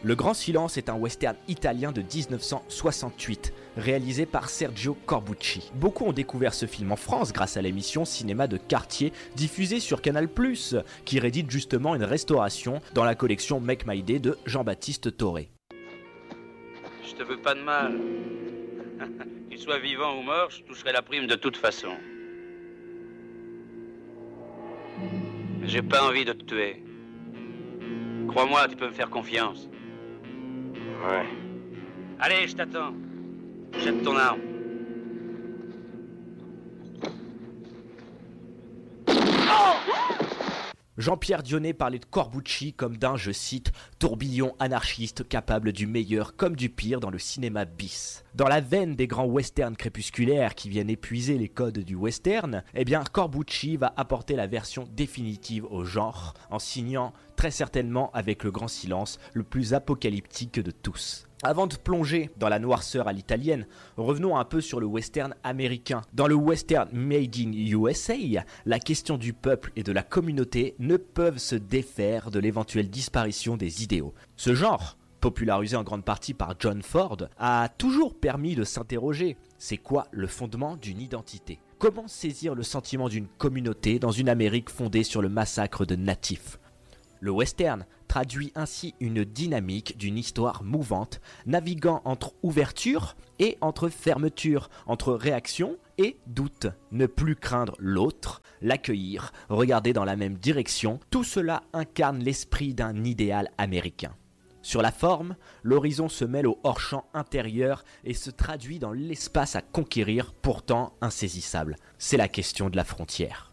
Le Grand Silence est un western italien de 1968, réalisé par Sergio Corbucci. Beaucoup ont découvert ce film en France grâce à l'émission Cinéma de quartier diffusée sur Canal+, qui rédite justement une restauration dans la collection Make My Day de Jean-Baptiste Toré. Je te veux pas de mal. Qu'il soit vivant ou mort, je toucherai la prime de toute façon. J'ai pas envie de te tuer. Crois-moi, tu peux me faire confiance. Ouais. Allez, je t'attends. Jette ton arme. Jean-Pierre Dionnet parlait de Corbucci comme d'un, je cite, tourbillon anarchiste capable du meilleur comme du pire dans le cinéma bis. Dans la veine des grands westerns crépusculaires qui viennent épuiser les codes du western, eh bien Corbucci va apporter la version définitive au genre en signant très certainement avec Le Grand Silence le plus apocalyptique de tous. Avant de plonger dans la noirceur à l'italienne, revenons un peu sur le western américain. Dans le western Made in USA, la question du peuple et de la communauté ne peuvent se défaire de l'éventuelle disparition des idéaux. Ce genre, popularisé en grande partie par John Ford, a toujours permis de s'interroger. C'est quoi le fondement d'une identité ? Comment saisir le sentiment d'une communauté dans une Amérique fondée sur le massacre de natifs ? Le western traduit ainsi une dynamique d'une histoire mouvante, naviguant entre ouverture et entre fermeture, entre réaction et doute. Ne plus craindre l'autre, l'accueillir, regarder dans la même direction, tout cela incarne l'esprit d'un idéal américain. Sur la forme, l'horizon se mêle au hors-champ intérieur et se traduit dans l'espace à conquérir, pourtant insaisissable. C'est la question de la frontière.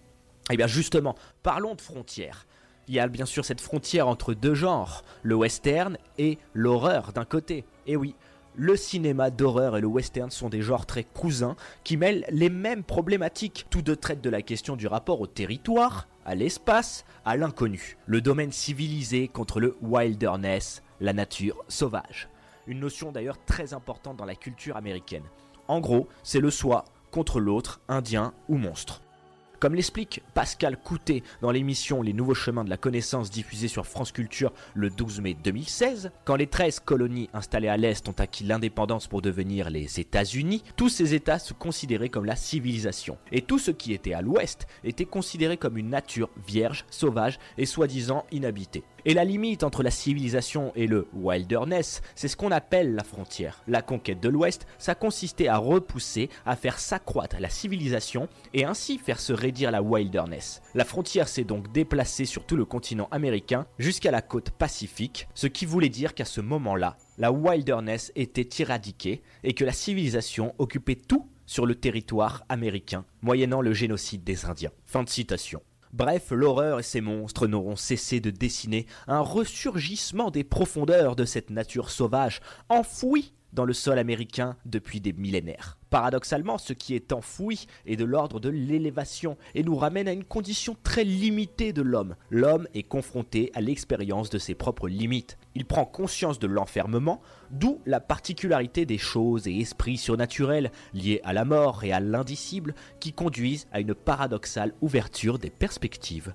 Et bien justement, parlons de frontières. Il y a bien sûr cette frontière entre deux genres, le western et l'horreur d'un côté. Et oui, le cinéma d'horreur et le western sont des genres très cousins qui mêlent les mêmes problématiques. Tous deux traitent de la question du rapport au territoire, à l'espace, à l'inconnu. Le domaine civilisé contre le wilderness, la nature sauvage. Une notion d'ailleurs très importante dans la culture américaine. En gros, c'est le soi contre l'autre, indien ou monstre. Comme l'explique Pascal Coutet dans l'émission Les Nouveaux Chemins de la Connaissance diffusée sur France Culture le 12 mai 2016, quand les 13 colonies installées à l'Est ont acquis l'indépendance pour devenir les États-Unis, tous ces États se considéraient comme la civilisation. Et tout ce qui était à l'Ouest était considéré comme une nature vierge, sauvage et soi-disant inhabitée. Et la limite entre la civilisation et le wilderness, c'est ce qu'on appelle la frontière. La conquête de l'Ouest, ça consistait à repousser, à faire s'accroître la civilisation et ainsi faire se réduire la wilderness. La frontière s'est donc déplacée sur tout le continent américain jusqu'à la côte pacifique, ce qui voulait dire qu'à ce moment-là, la wilderness était éradiquée et que la civilisation occupait tout sur le territoire américain, moyennant le génocide des Indiens. Fin de citation. Bref, l'horreur et ses monstres n'auront cessé de dessiner un ressurgissement des profondeurs de cette nature sauvage, enfouie dans le sol américain depuis des millénaires. Paradoxalement, ce qui est enfoui est de l'ordre de l'élévation et nous ramène à une condition très limitée de l'homme. L'homme est confronté à l'expérience de ses propres limites. Il prend conscience de l'enfermement, d'où la particularité des choses et esprits surnaturels liés à la mort et à l'indicible qui conduisent à une paradoxale ouverture des perspectives.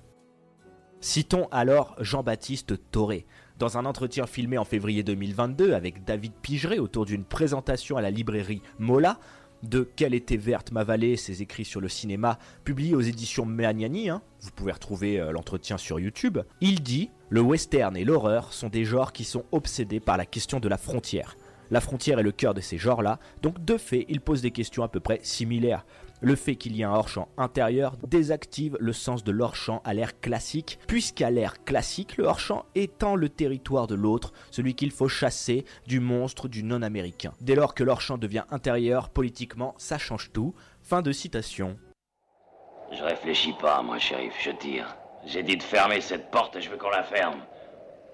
Citons alors Jean-Baptiste Toré. Dans un entretien filmé en février 2022 avec David Pigeret autour d'une présentation à la librairie Mola de Quelle était verte ma vallée, ses écrits sur le cinéma, publié aux éditions Magnani, vous pouvez retrouver l'entretien sur YouTube, il dit « Le western et l'horreur sont des genres qui sont obsédés par la question de la frontière. La frontière est le cœur de ces genres-là, donc de fait, il pose des questions à peu près similaires. Le fait qu'il y ait un hors-champ intérieur désactive le sens de l'hors-champ à l'ère classique, puisqu'à l'ère classique, le hors-champ étant le territoire de l'autre, celui qu'il faut chasser du monstre du non-américain. Dès lors que l'hors-champ devient intérieur, politiquement, ça change tout. » Fin de citation. Je réfléchis pas, moi, shérif, je tire. J'ai dit de fermer cette porte et je veux qu'on la ferme. Compris ?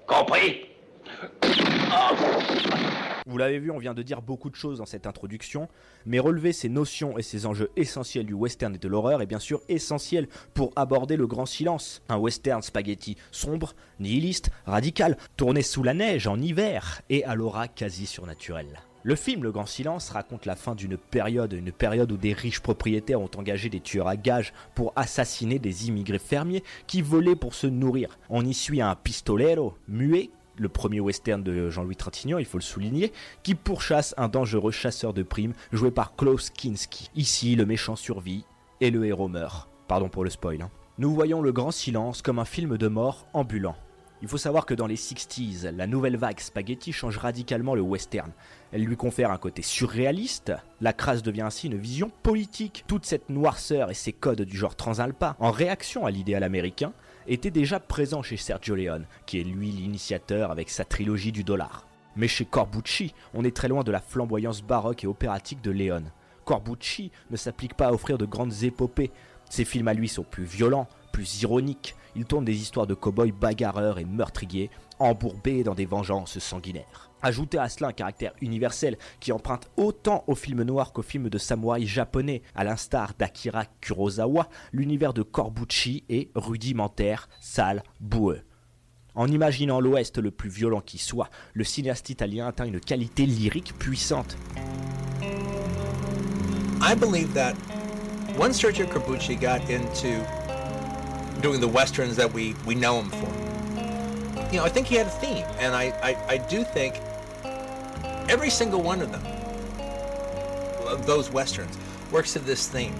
Vous l'avez vu, on vient de dire beaucoup de choses dans cette introduction, mais relever ces notions et ces enjeux essentiels du western et de l'horreur est bien sûr essentiel pour aborder Le Grand Silence. Un western spaghetti sombre, nihiliste, radical, tourné sous la neige en hiver et à l'aura quasi surnaturelle. Le film Le Grand Silence raconte la fin d'une période où des riches propriétaires ont engagé des tueurs à gages pour assassiner des immigrés fermiers qui volaient pour se nourrir. On y suit un pistolero muet, le premier western de Jean-Louis Trintignant, il faut le souligner, qui pourchasse un dangereux chasseur de primes joué par Klaus Kinski. Ici, le méchant survit et le héros meurt. Pardon pour le spoil. Nous voyons Le Grand Silence comme un film de mort ambulant. Il faut savoir que dans les 60s, la nouvelle vague spaghetti change radicalement le western. Elle lui confère un côté surréaliste, la crasse devient ainsi une vision politique. Toute cette noirceur et ces codes du genre transalpin, en réaction à l'idéal américain, étaient déjà présents chez Sergio Leone, qui est lui l'initiateur avec sa trilogie du dollar. Mais chez Corbucci, on est très loin de la flamboyance baroque et opératique de Leone. Corbucci ne s'applique pas à offrir de grandes épopées. Ses films à lui sont plus violents, plus ironiques. Il tourne des histoires de cow-boys bagarreurs et meurtriers, embourbés dans des vengeances sanguinaires. Ajoutez à cela un caractère universel qui emprunte autant aux films noirs qu'aux films de samouraï japonais. À l'instar d'Akira Kurosawa, l'univers de Corbucci est rudimentaire, sale, boueux. En imaginant l'Ouest le plus violent qui soit, le cinéaste italien atteint une qualité lyrique puissante. I believe that once Sergio Corbucci got into doing the westerns that we know him for, I think he had a theme, and I do think every single one of them, of those westerns, works to this theme.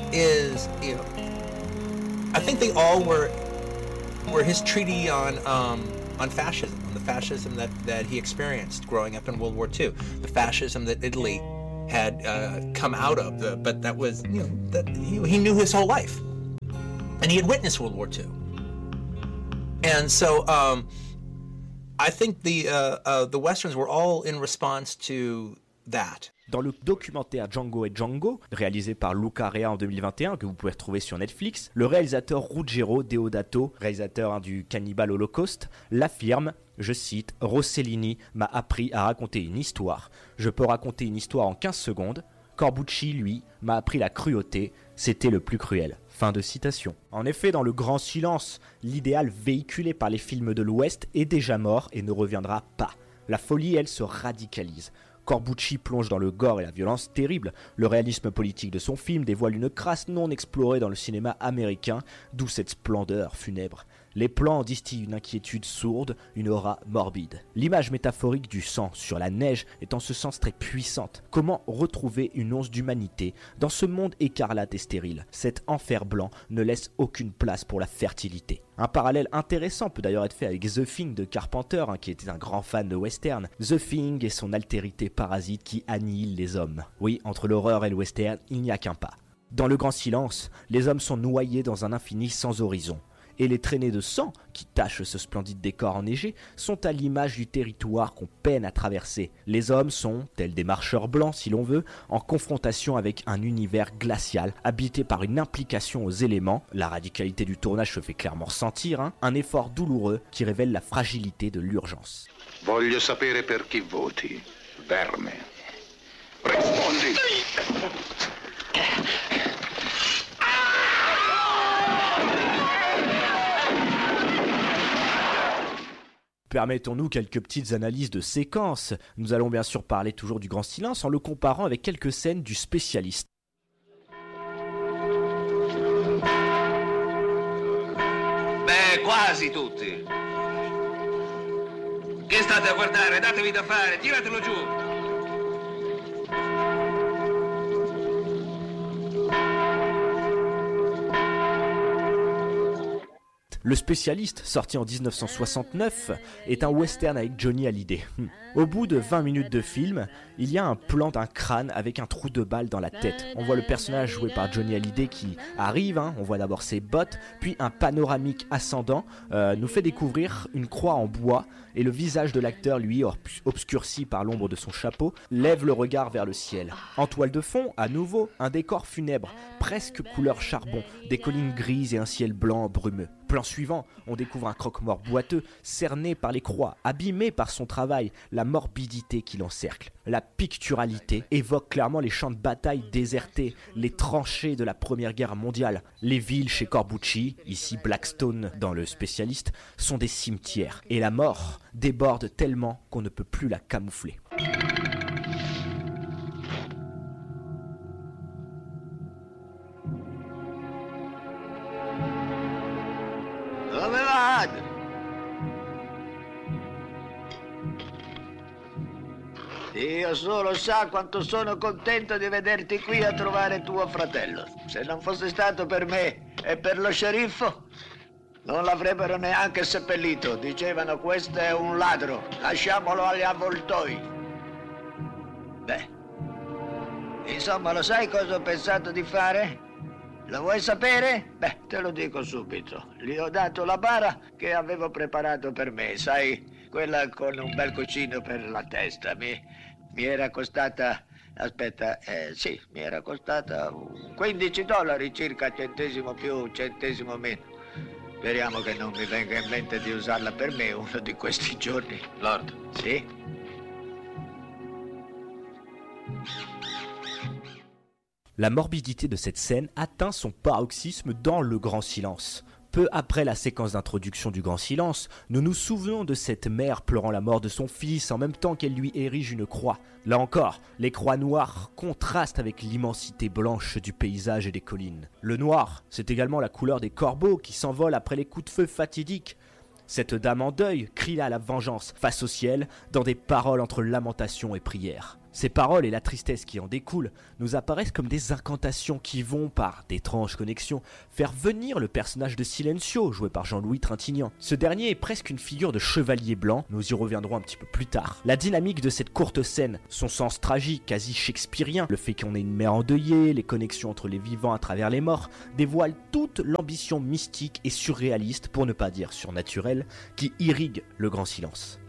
I think they all were his treaty on fascism, on the fascism that he experienced growing up in World War II, the fascism that Italy had come out of, but that was, that he knew his whole life, and he had witnessed World War II, and so I think the westerns were all in response to that. Dans le documentaire Django et Django, réalisé par Luca Rea en 2021, que vous pouvez retrouver sur Netflix, le réalisateur Ruggero Deodato, réalisateur du Cannibal Holocaust, l'affirme, je cite, « Rossellini m'a appris à raconter une histoire. Je peux raconter une histoire en 15 secondes. Corbucci, lui, m'a appris la cruauté. C'était le plus cruel. » Fin de citation. En effet, dans Le Grand Silence, l'idéal véhiculé par les films de l'Ouest est déjà mort et ne reviendra pas. La folie, elle, se radicalise. Corbucci plonge dans le gore et la violence terrible. Le réalisme politique de son film dévoile une crasse non explorée dans le cinéma américain, d'où cette splendeur funèbre. Les plans distillent une inquiétude sourde, une aura morbide. L'image métaphorique du sang sur la neige est en ce sens très puissante. Comment retrouver une once d'humanité dans ce monde écarlate et stérile? Cet enfer blanc ne laisse aucune place pour la fertilité. Un parallèle intéressant peut d'ailleurs être fait avec The Thing de Carpenter, qui était un grand fan de western. The Thing est son altérité parasite qui annihile les hommes. Oui, entre l'horreur et le western, il n'y a qu'un pas. Dans Le Grand Silence, les hommes sont noyés dans un infini sans horizon. Et les traînées de sang qui tachent ce splendide décor enneigé sont à l'image du territoire qu'on peine à traverser. Les hommes sont, tels des marcheurs blancs si l'on veut, en confrontation avec un univers glacial, habité par une implication aux éléments. La radicalité du tournage se fait clairement sentir, un effort douloureux qui révèle la fragilité de l'urgence. Voglio sapere per chi voti, verme. Rispondi! Permettons-nous quelques petites analyses de séquences. Nous allons bien sûr parler toujours du Grand Silence en le comparant avec quelques scènes du Spécialiste. Beh, quasi tutti. Che state a guardare? Datevi da fare, tiratelo giù. Le Spécialiste, sorti en 1969, est un western avec Johnny Hallyday. Au bout de 20 minutes de film, il y a un plan d'un crâne avec un trou de balle dans la tête. On voit le personnage joué par Johnny Hallyday qui arrive, on voit d'abord ses bottes, puis un panoramique ascendant nous fait découvrir une croix en bois et le visage de l'acteur, lui, obscurci par l'ombre de son chapeau, lève le regard vers le ciel. En toile de fond, à nouveau, un décor funèbre, presque couleur charbon, des collines grises et un ciel blanc brumeux. Plan suivant, on découvre un croque-mort boiteux, cerné par les croix, abîmé par son travail, la morbidité qui l'encercle. La picturalité évoque clairement les champs de bataille désertés, les tranchées de la Première Guerre mondiale. Les villes chez Corbucci, ici Blackstone dans Le Spécialiste, sont des cimetières. Et la mort déborde tellement qu'on ne peut plus la camoufler. Dove vado? Dio solo sa quanto sono contento di vederti qui a trovare tuo fratello. Se non fosse stato per me e per lo sceriffo, non l'avrebbero neanche seppellito. Dicevano, questo è un ladro, lasciamolo agli avvoltoi. Beh, insomma, lo sai cosa ho pensato di fare? Lo vuoi sapere? Beh, te lo dico subito. Gli ho dato la bara che avevo preparato per me, sai? Quella con un bel cuscino per la testa. Mi era costata, aspetta, sì, mi era costata $15 circa, centesimo più, centesimo meno. Speriamo che non mi venga in mente di usarla per me uno di questi giorni. Lord. Sì? La morbidité de cette scène atteint son paroxysme dans Le Grand Silence. Peu après la séquence d'introduction du Grand Silence, nous nous souvenons de cette mère pleurant la mort de son fils en même temps qu'elle lui érige une croix. Là encore, les croix noires contrastent avec l'immensité blanche du paysage et des collines. Le noir, c'est également la couleur des corbeaux qui s'envolent après les coups de feu fatidiques. Cette dame en deuil crie à la vengeance face au ciel dans des paroles entre lamentation et prière. Ces paroles et la tristesse qui en découle nous apparaissent comme des incantations qui vont, par d'étranges connexions, faire venir le personnage de Silencio, joué par Jean-Louis Trintignant. Ce dernier est presque une figure de chevalier blanc, nous y reviendrons un petit peu plus tard. La dynamique de cette courte scène, son sens tragique, quasi shakespearien, le fait qu'on ait une mère endeuillée, les connexions entre les vivants à travers les morts, dévoilent toute l'ambition mystique et surréaliste, pour ne pas dire surnaturelle, qui irrigue Le Grand Silence.